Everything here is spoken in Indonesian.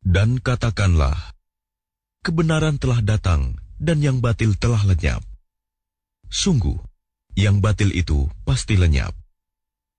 Dan katakanlah, kebenaran telah datang dan yang batil telah lenyap. Sungguh, yang batil itu pasti lenyap.